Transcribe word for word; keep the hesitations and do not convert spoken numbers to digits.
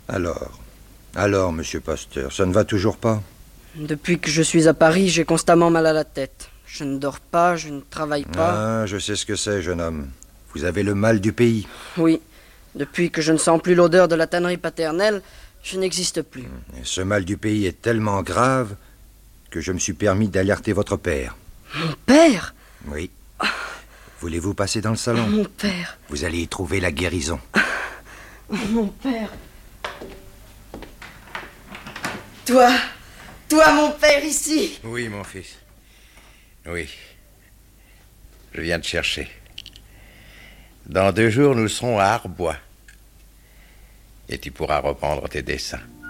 Alors Alors, monsieur Pasteur, ça ne va toujours pas? Depuis que je suis à Paris, j'ai constamment mal à la tête. Je ne dors pas, je ne travaille pas. Ah, je sais ce que c'est, jeune homme. Vous avez le mal du pays. Oui. Depuis que je ne sens plus l'odeur de la tannerie paternelle, je n'existe plus. Et ce mal du pays est tellement grave que je me suis permis d'alerter votre père. Mon père? Oui. Voulez-vous passer dans le salon? Mon père. Vous allez y trouver la guérison. Mon père. Toi, toi mon père ici. Oui, mon fils. Oui. Je viens te chercher. Dans deux jours, nous serons à Arbois. Et tu pourras reprendre tes dessins.